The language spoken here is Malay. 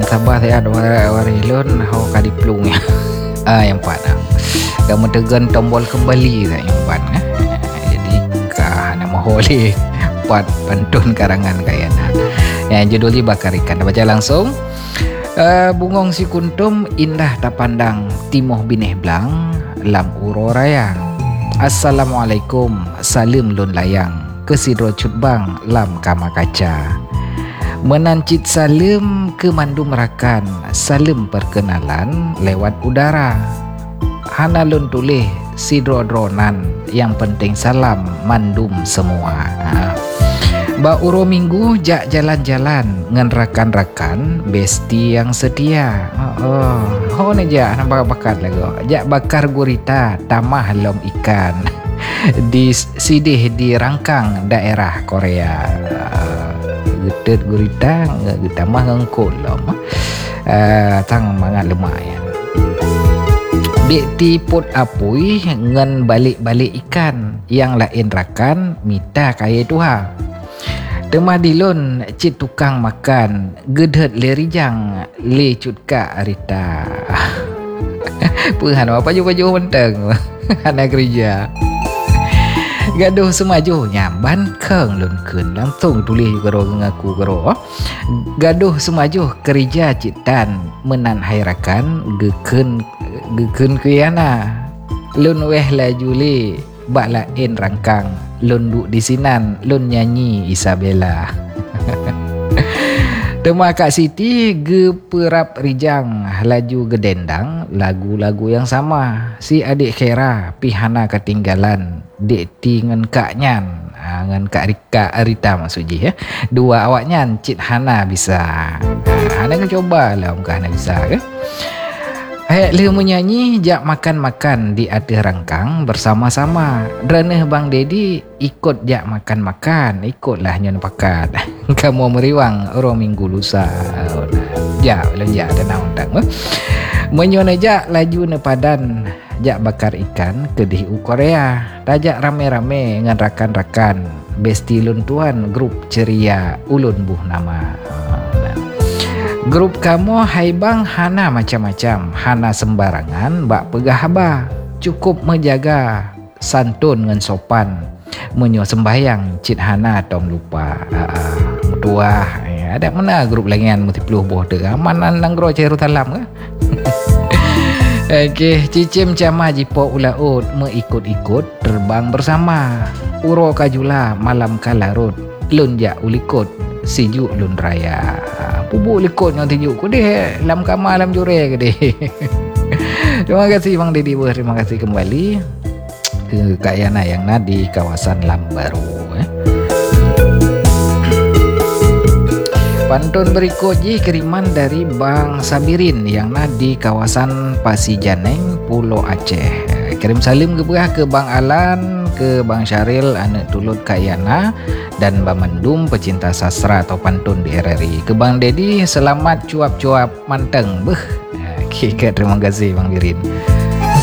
Sabah saya ada warilun hau kadiplung ya. Yang empat kamu tegan tombol kembali tak yang empat jadi kah nama boleh empat pantun karangan kayana yang judulnya Bakar Ikan. Baca langsung. Bungong si kuntum indah tak pandang timoh binih belang lam uro rayang. Assalamualaikum salim lun layang kesidro cutbang lam kama kaca. Menancit salim ke mandum rakan salim perkenalan lewat udara. Hana lun tulih sidro dronan yang penting salam mandum semua. Ba uro minggu jak jalan-jalan ngan rakan-rakan besti yang setia. Oh ni jak nampak bakat lagu. Jak bakar gurita tamah lom ikan di sidih di Rangkang daerah Korea. Getet gurita tamah ngengkul lom. Tang mangat lemak ya. Dek tiput apui ngan balik-balik ikan yang lain rakan mita kaya tuha. Temah dilun cit tukang makan gedhet lerijang le cutka arita. Puhan apa baju menteng anak kerja. Gaduh semaju nyamban keng lun kun langsung tulis gero ngaku gero. Gaduh semaju kerja citan menan hairakan geken kuyana. Lun weh la juli bak lain Rangkang lun duk di sinan lun nyanyi Isabella. Tema Kak Siti ge perap rijang laju gedendang lagu-lagu yang sama. Si adik Kera pihana ketinggalan dek ti ngan Kak Nyan ngan Kak Rika Arita maksudnya ya. Dua awak Nyan cit Hana bisa. Hana kan coba lah muka Hana bisa ke. Hayat le menyanyi jak makan-makan di atas Rangkang bersama-sama. Dreneh Bang Dedi ikut jak makan-makan, ikutlah nyon pakat. Kamu meriwang orang minggu lusa. Jak lenjak tenang tang. Menyon jak laju ne padan jak bakar ikan ke di Korea. Tajak rame-rame dengan rakan-rakan. Besti lun tuan grup ceria ulun buh nama. Grup kamu hai bang hana macam-macam, hana sembarangan bak pegah haba. Cukup menjaga santun ngan sopan. Menyo sembayang cit hana tom lupa. Mutuah ya, ada mana grup lagian muti peluh boh de. Mana nang gro ceru talam ke? Okey, cicim cama jipo ulaut meikut-ikut terbang bersama. Uro kajula malam kalarut lunjak ulikut sijuk lun raya. Pubuk likut yang tijuk ku deh lam kama lam jure ke deh. Terima kasih Bang Dedi, terima kasih kembali ke Kak Yana yang di kawasan Lambaru. Pantun berikut kiriman dari Bang Sabirin yang di kawasan Pasijaneng, Pulau Aceh. Kirim salim ke Bang Alan, ke Bang Syaril, anak tulut Kak Yana, dan Bang Mendum pecinta sastra atau pantun di RRI. Ke Bang Dedi, selamat cuap-cuap manteng. Terima kasih Bang Birin.